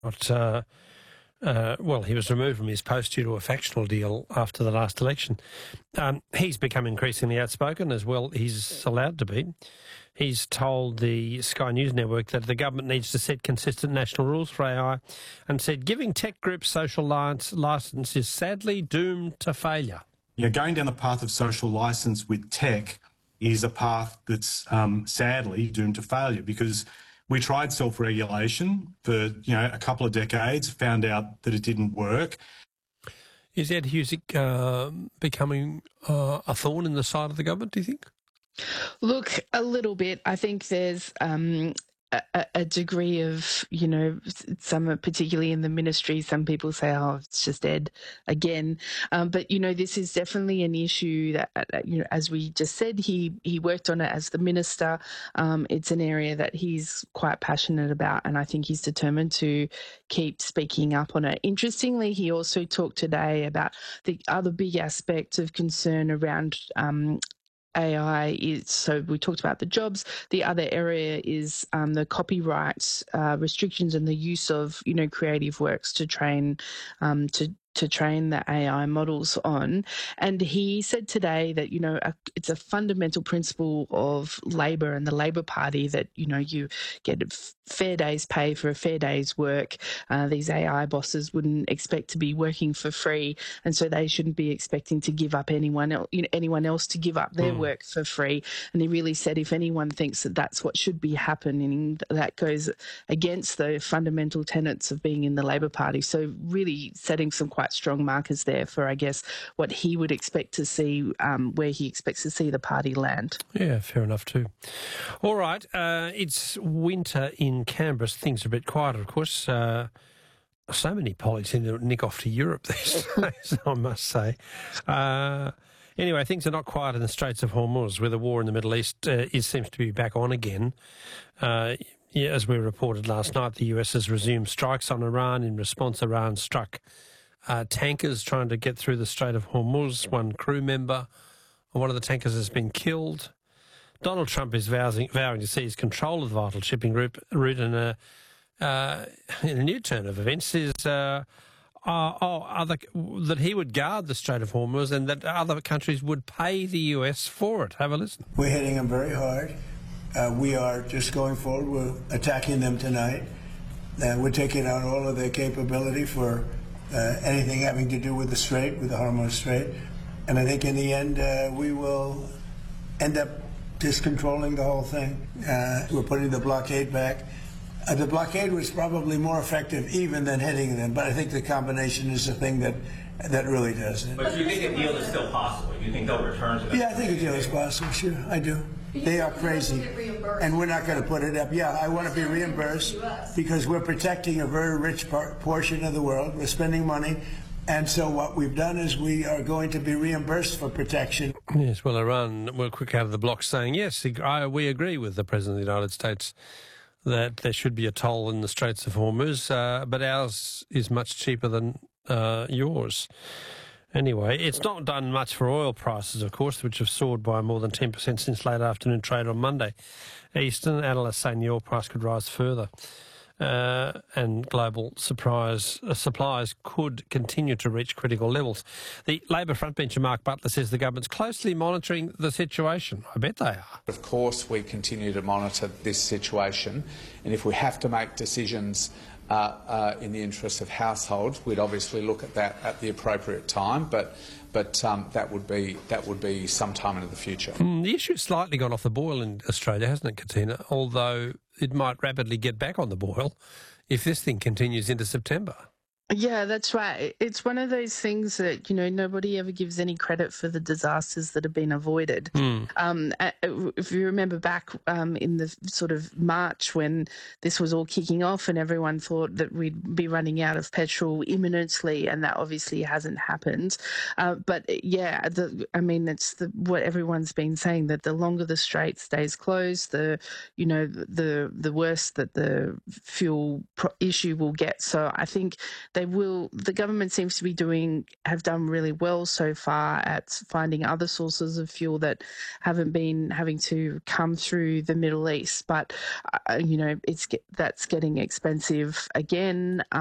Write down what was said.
Well, he was removed from his post due to a factional deal after the last election. He's become increasingly outspoken as well. He's allowed to be. He's told the Sky News Network that the government needs to set consistent national rules for AI and said giving tech groups social licence is sadly doomed to failure. Yeah, going down the path of social licence with tech is a path that's sadly doomed to failure, because we tried self-regulation for a couple of decades, found out that it didn't work. Is Ed Husic becoming a thorn in the side of the government, do you think? Look, a little bit. I think there's a degree of, some, particularly in the ministry, some people say, oh, it's just Ed again. But, this is definitely an issue that, as we just said, he worked on it as the minister. It's an area that he's quite passionate about, and I think he's determined to keep speaking up on it. Interestingly, he also talked today about the other big aspect of concern around AI is, so we talked about the jobs. The other area is the copyright restrictions and the use of, creative works to train to train the AI models on. And he said today that, it's a fundamental principle of Labor and the Labor Party that, you get a fair day's pay for a fair day's work. These AI bosses wouldn't expect to be working for free, and so they shouldn't be expecting to give up anyone else to give up their work for free. And he really said if anyone thinks that that's what should be happening, that goes against the fundamental tenets of being in the Labor Party. So really setting some quite strong markers there for, I guess, what he would expect to see, where he expects to see the party land. Yeah, fair enough too. All right, it's winter in Canberra. Things are a bit quieter, of course. So many pollies seem to nick off to Europe these days, I must say. Anyway, things are not quiet in the Straits of Hormuz, where the war in the Middle East seems to be back on again. As we reported last night, the US has resumed strikes on Iran. In response, Iran struck tankers trying to get through the Strait of Hormuz. One crew member on one of the tankers has been killed. Donald Trump is vowing to seize control of the vital shipping route in a new turn of events. That he would guard the Strait of Hormuz and that other countries would pay the US for it. Have a listen. We're hitting them very hard. We are just going forward. We're attacking them tonight. We're taking out all of their capability for anything having to do with the Strait, with the Hormuz Strait. And I think in the end, we will end up just controlling the whole thing. We're putting the blockade back. The blockade was probably more effective even than hitting them, but I think the combination is the thing that really does it. But do you think a deal is still possible? Do you think they'll return to that? Yeah, I think a deal is possible, sure, I do. They are crazy, and we're not going to put it up. Yeah, I want to be reimbursed because we're protecting a very rich portion of the world. We're spending money. And so what we've done is we are going to be reimbursed for protection. Yes, well, Iran were quick out of the blocks saying, yes, we agree with the President of the United States that there should be a toll in the Straits of Hormuz, but ours is much cheaper than yours. Anyway, it's not done much for oil prices, of course, which have soared by more than 10% since late afternoon trade on Monday. Eastern analysts saying the oil price could rise further. And global supplies could continue to reach critical levels. The Labor frontbencher Mark Butler says the government's closely monitoring the situation. I bet they are. Of course, we continue to monitor this situation, and if we have to make decisions in the interest of households, we'd obviously look at that at the appropriate time, but that would be sometime into the future. The issue's slightly gone off the boil in Australia, hasn't it, Katina? Although it might rapidly get back on the boil if this thing continues into September. Yeah, that's right. It's one of those things that, nobody ever gives any credit for the disasters that have been avoided. If you remember back in the sort of March when this was all kicking off and everyone thought that we'd be running out of petrol imminently, and that obviously hasn't happened. But yeah, it's what everyone's been saying, that the longer the strait stays closed, the worse that the fuel issue will get. So I think the government seems to be have done really well so far at finding other sources of fuel that haven't been having to come through the Middle East. But, that's getting expensive again.